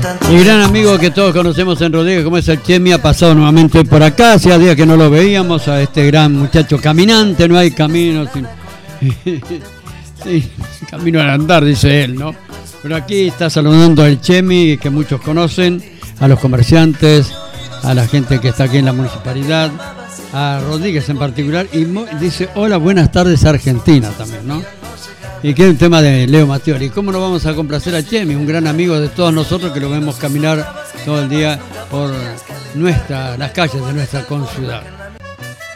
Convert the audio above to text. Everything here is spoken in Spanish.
Mi gran amigo que todos conocemos en Rodríguez, como es el Chemi, ha pasado nuevamente por acá. Hacía días que no lo veíamos a este gran muchacho caminante, no hay camino sin... sí, camino al andar, dice él, ¿no? Pero aquí está saludando al Chemi, que muchos conocen, a los comerciantes, a la gente que está aquí en la municipalidad, a Rodríguez en particular, y dice, hola, buenas tardes, Argentina también, ¿no? Y que es un tema de Leo Mattioli. ¿Cómo no vamos a complacer a Chemi, un gran amigo de todos nosotros que lo vemos caminar todo el día por las calles de nuestra conciudad?